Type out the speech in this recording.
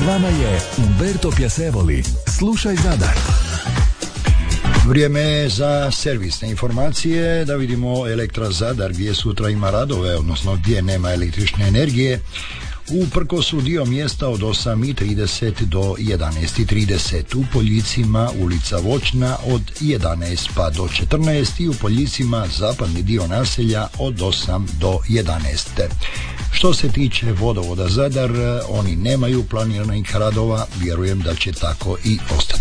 vama je Umberto Piacevoli. Slušaj Zadar. Vrijeme je za servisne informacije, da vidimo Elektra Zadar gdje sutra ima radove, odnosno gdje nema električne energije. U Prkosu dio mjesta od 8:30 do 11:30, u Poljicima ulica Voćna od 11 pa do 14 i u Poljicima zapadni dio naselja od 8 do 11. Što se tiče vodovoda Zadar, oni nemaju planiranih radova, vjerujem da će tako i ostati.